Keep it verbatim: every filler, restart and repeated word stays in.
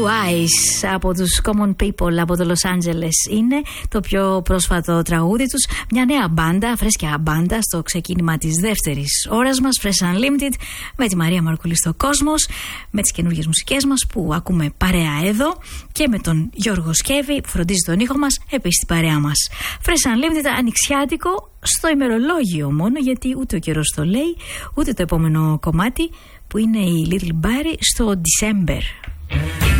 Blue Eyes από τους Common People από το Los Angeles είναι το πιο πρόσφατο τραγούδι τους. Μια νέα μπάντα, φρέσκια μπάντα στο ξεκίνημα της δεύτερης ώρας μας, Fresh Unlimited, με τη Μαρία Μαρκούλη στο Κόσμος, με τις καινούργιες μουσικές μας που ακούμε παρέα εδώ και με τον Γιώργο Σκέβη που φροντίζει τον ήχο μας επίσης την παρέα μας. Fresh Unlimited, ανοιξιάτικο στο ημερολόγιο μόνο, γιατί ούτε ο καιρός το λέει, ούτε το επόμενο κομμάτι που είναι η Little Barry στο December.